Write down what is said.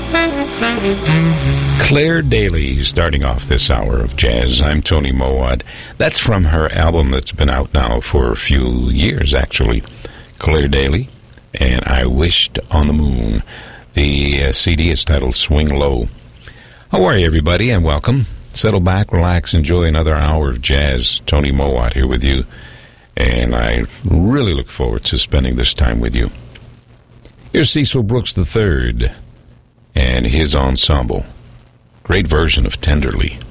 Claire Daly starting off this hour of jazz. I'm Tony Mowat. That's from her album that's been out now for a few years, actually. Claire Daly and I Wished on the Moon. The CD is titled Swing Low. How are you, everybody, and welcome. Settle back, relax, enjoy another hour of jazz. Tony Mowat here with you, and I really look forward to spending this time with you. Here's Cecil Brooks III and his ensemble. Great version of Tenderly.